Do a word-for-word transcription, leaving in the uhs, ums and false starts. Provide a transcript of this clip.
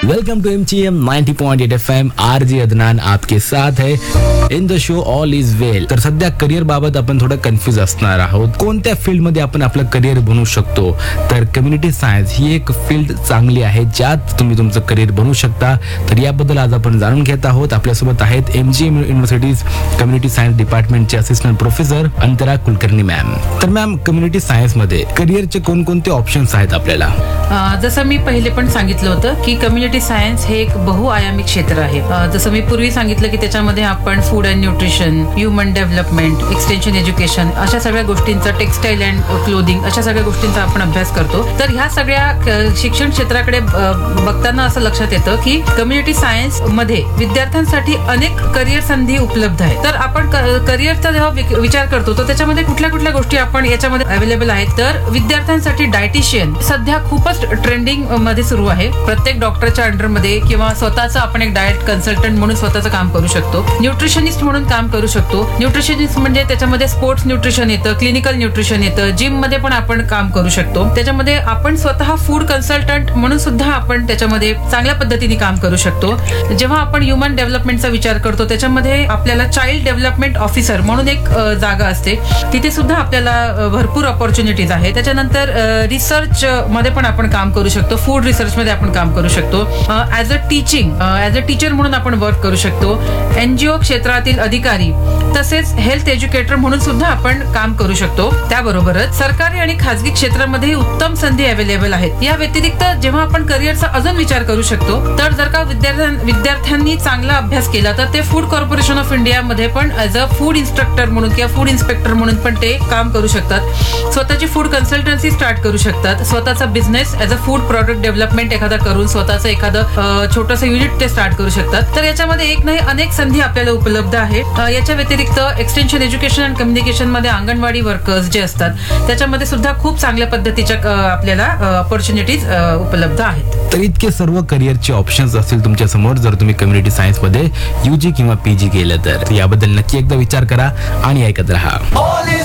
Welcome to MGM ninety point eight FM. RJ Adnan आपके साथ है in the show all is वेल. तर सध्या करिअर बाबत आपण थोडं कन्फ्युज असणार आहोत. कोणत्या फील्ड मध्ये आपण आपलं करिअर बनवू शकतो? तर कम्युनिटी सायन्स ही एक फील्ड चांगली आहे ज्यात तुम्ही तुमचं करिअर बनवू शकता. तर याबद्दल आज आपण जाणून घेत आहोत. आपल्यासोबत आहेत MGM universities community science डिपार्टमेंटचे assistant professor अंतरा कुलकर्णी मॅम. तर मॅम, कम्युनिटी सायन्स मध्ये करिअरचे कोणकोणते ऑप्शन्स आहेत आपल्याला? जसं मी पहिले पण सांगितलं होतं की कम्युनिटी सायन्स हे एक बहुआयामी क्षेत्र आहे. जसं मी पूर्वी सांगितलं की त्याच्यामध्ये आपण food and nutrition, human development, extension education अशा सगळ्या गोष्टींचा, टेक्सटाईल अँड क्लोदिंग अशा सगळ्या गोष्टींचा आपण अभ्यास करतो. तर ह्या सगळ्या शिक्षण क्षेत्राकडे बघताना असं लक्षात येतं की कम्युनिटी सायन्स मध्ये विद्यार्थ्यांसाठी अनेक करिअर संधी उपलब्ध आहेत. तर आपण करिअरचा जेव्हा विचार करतो तर त्याच्यामध्ये कुठल्या कुठल्या गोष्टी आपण याच्यामध्ये अवेलेबल आहेत. तर विद्यार्थ्यांसाठी डायटिशियन सध्या खूपच ट्रेंडिंग मध्ये सुरू आहे. प्रत्येक डॉक्टरच्या अंडर मध्ये किंवा स्वतःचं आपण एक डाएट कन्सल्टंट म्हणून स्वतःचं काम करू शकतो. न्यूट्रिशनिस्ट म्हणून काम करू शकतो. न्यूट्रिशनिस्ट म्हणजे त्याच्यामध्ये स्पोर्ट्स न्यूट्रिशन येतं, क्लिनिकल न्यूट्रिशन येतं, जिम मध्ये पण आपण काम करू शकतो. त्याच्यामध्ये आपण स्वतः फूड कन्सल्टंट म्हणून सुद्धा आपण त्याच्यामध्ये चांगल्या पद्धतीने काम करू शकतो. जेव्हा आपण ह्युमन डेव्हलपमेंटचा विचार करतो त्याच्यामध्ये आपल्याला चाइल्ड डेव्हलपमेंट ऑफिसर म्हणून एक जागा असते. तिथे सुद्धा आपल्याला भरपूर ऑपॉर्च्युनिटीज आहे. त्याच्यानंतर रिसर्च मध्ये पण आपण काम करू शकतो. फूड रिसर्च मध्ये आपण काम करू शकतो. As a teaching as a teacher म्हणून आपण वर्क करू शकतो. एनजीओ क्षेत्रातील अधिकारी तसेच हेल्थ एज्युकेटर म्हणून सुद्धा आपण काम करू शकतो. त्याबरोबरच सरकारी आणि खासगी क्षेत्रामध्ये उत्तम संधी अवेलेबल आहेत. या व्यतिरिक्त जेव्हा आपण करिअरचा अजून विचार करू शकतो तर जर का विद्यार्थ्यांनी चांगला अभ्यास केला तर ते फूड कॉर्पोरेशन ऑफ इंडिया मध्ये पण ऍज अ फूड इन्स्ट्रक्टर म्हणून किंवा फूड इन्स्पेक्टर म्हणून पण ते काम करू शकतात. स्वतःची फूड कन्सल्टन्सी स्टार्ट करू शकतात. स्वतःचा business as a food product development एखादा करून स्वतःचं एखादं छोटंसं युनिट ते स्टार्ट करू शकतात. तर याच्यामध्ये एक नाही अनेक संधी आपल्याला उपलब्ध आहेत. याच्या व्यतिरिक्त एक्सटेन्शन एज्युकेशन अँड कम्युनिकेशन मध्ये अंगणवाडी वर्कर्स जे असतात त्याच्यामध्ये सुद्धा खूप चांगल्या पद्धतीच्या आपल्याला ऑपॉर्च्युनिटीज उपलब्ध आहेत. तर इतके सर्व करिअरचे ऑप्शन्स असतील तुमच्या समोर जर तुम्ही कम्युनिटी सायन्स मध्ये यूजी किंवा पीजी केलं तर. याबद्दल नक्की एकदा विचार करा आणि ऐकत राहा.